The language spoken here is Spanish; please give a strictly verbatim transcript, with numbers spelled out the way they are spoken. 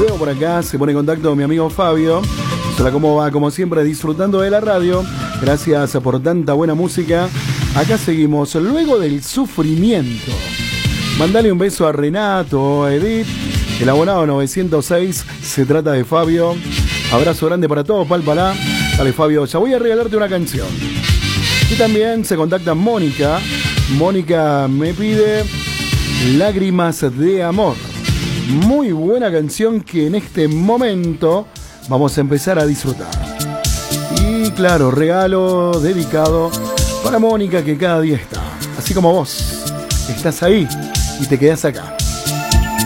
veo por acá, se pone en contacto mi amigo Fabio. Hola, ¿cómo va? Como siempre, disfrutando de la radio. Gracias por tanta buena música. Acá seguimos, luego del sufrimiento. Mandale un beso a Renato, a Edith. El abonado novecientos seis, se trata de Fabio. Abrazo grande para todos, pálpala. Dale, Fabio, ya voy a regalarte una canción. Y también se contacta Mónica. Mónica me pide Lágrimas de Amor. Muy buena canción que en este momento vamos a empezar a disfrutar. Y claro, regalo dedicado para Mónica, que cada día está, así como vos, estás ahí y te quedás acá.